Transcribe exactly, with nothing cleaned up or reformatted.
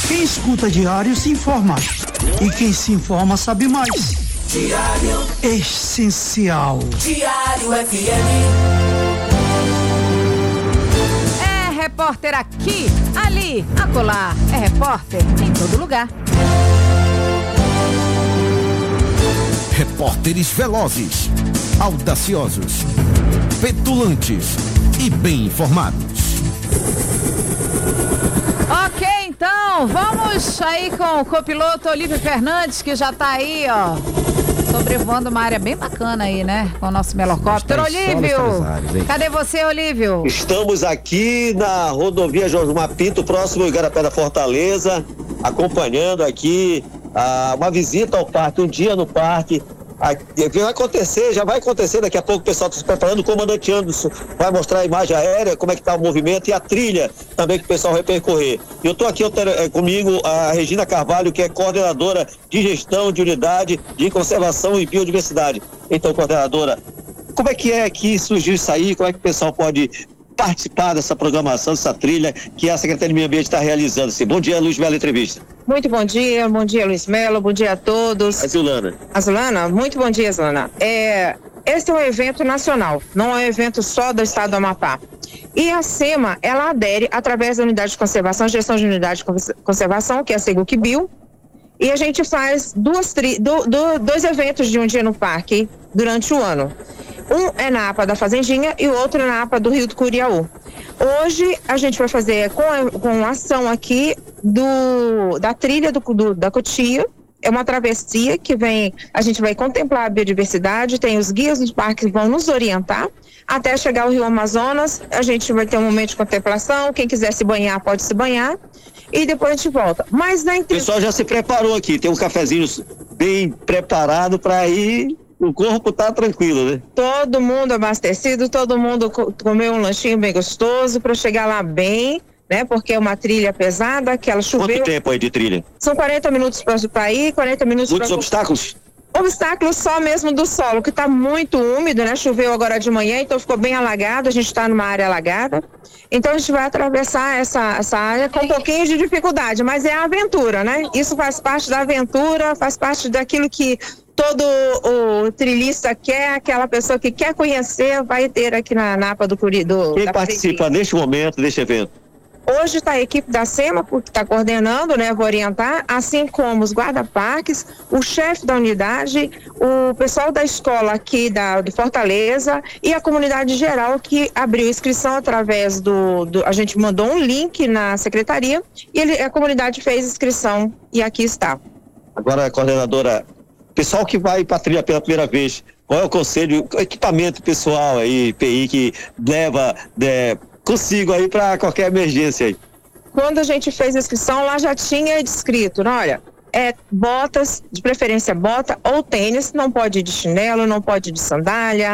Quem escuta Diário se informa. E quem se informa sabe mais. Diário Essencial. Diário F M. É repórter aqui, ali, acolá. É repórter em todo lugar. Repórteres velozes, audaciosos, petulantes e bem informados. Ok, então, vamos aí com o copiloto Olívio Fernandes, que já tá aí, ó, sobrevoando uma área bem bacana aí, né? Com o nosso melocóptero. Olívio, cadê você, Olívio? Estamos aqui na rodovia Jorge Mapinto, próximo ao Igarapé da Fortaleza, acompanhando aqui ah, uma visita ao parque, um dia no parque. Aqui vai acontecer, já vai acontecer, daqui a pouco o pessoal está se preparando, o comandante Anderson vai mostrar a imagem aérea, como é que está o movimento e a trilha também que o pessoal vai percorrer. Eu estou aqui eu tenho, é, comigo a Regina Carvalho, que é coordenadora de gestão de unidade de conservação e biodiversidade. Então, coordenadora, como é que é que surgiu isso aí, como é que o pessoal pode participar dessa programação, dessa trilha que a Secretaria do Meio Ambiente está realizando? Assim, bom dia, Luiz Melo, entrevista. Muito bom dia, bom dia, Luiz Melo, bom dia a todos. Azulana. Azulana, muito bom dia, Azulana. É, este é um evento nacional, não é um evento só do estado do Amapá. E a SEMA, ela adere através da Unidade de Conservação, Gestão de Unidade de Conservação, que é a SEGUC-Bio, e a gente faz duas tri, do, do, dois eventos de um dia no parque durante o ano. Um é na APA da Fazendinha e o outro é na APA do Rio do Curiaú. Hoje a gente vai fazer com a, com a ação aqui do, da trilha do, do, da Cotia. É uma travessia que vem, a gente vai contemplar a biodiversidade, tem os guias dos parques que vão nos orientar até chegar ao Rio Amazonas. A gente vai ter um momento de contemplação, quem quiser se banhar pode se banhar e depois a gente volta. Mas na entre... O pessoal já se preparou aqui, tem um cafezinho bem preparado para ir. O corpo tá tranquilo, né? Todo mundo abastecido, todo mundo co- comeu um lanchinho bem gostoso para chegar lá bem, né? Porque é uma trilha pesada, que ela choveu. Quanto tempo aí de trilha? São quarenta minutos para ir, quarenta minutos para... Muitos pra... obstáculos? Obstáculos só mesmo do solo, que tá muito úmido, né? Choveu agora de manhã, então ficou bem alagado, a gente tá numa área alagada. Então a gente vai atravessar essa, essa área com um pouquinho de dificuldade, mas é a aventura, né? Isso faz parte da aventura, faz parte daquilo que todo o trilhista quer, aquela pessoa que quer conhecer, vai ter aqui na Napa do Curido. Quem participa neste momento, deste evento? Hoje está a equipe da SEMA, que está coordenando, né, vou orientar, assim como os guarda-parques, o chefe da unidade, o pessoal da escola aqui da, de Fortaleza e a comunidade geral que abriu inscrição através do, do... A gente mandou um link na secretaria e ele, a comunidade fez inscrição e aqui está. Agora, coordenadora, pessoal que vai para a trilha pela primeira vez, qual é o conselho, o equipamento pessoal aí, P I, que leva... É, consigo aí para qualquer emergência aí? Quando a gente fez a inscrição, lá já tinha descrito, né? Olha, é botas, de preferência bota ou tênis, não pode ir de chinelo, não pode ir de sandália,